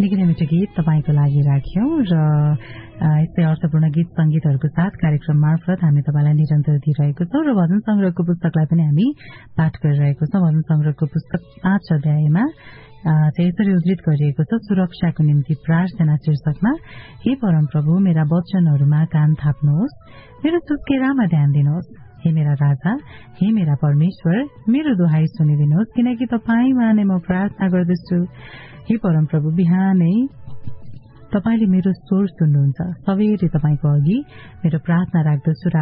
निकै नै मिठो गीत तपाईको लागि राख्यौं र यस्तै अर्थपूर्ण गीत संगीतहरूको साथ कार्यक्रम मार्फत हामी तपाईलाई निरन्तर दिइरहेको छौं र भजन संग्रहको पुस्तकलाई पनि हामी पाठ गरिरहेको छौं। भजन संग्रहको पुस्तक 5 अध्यायमा यसरी उद्धृत गरिएको छ, सुरक्षाको निम्ति प्रार्थना शीर्षकमा। हे परमप्रभु, मेरा वचनहरूमा कान थाप्नुहोस्, मेरो सुस्केरामा ध्यान दिनुहोस्। हे मेरा राजा, हे मेरा परमेश्वर, मेरो दुहाई सुनिदिनुहोस्, किनकि तपाईमा नै म प्रार्थना गर्दछु। हे परमप्रभु, बिहानै तपाईले मेरो स्वर सुन्नुहुन्छ। सबेरै तपाईको अघि मेरो प्रार्थना राख्दछु।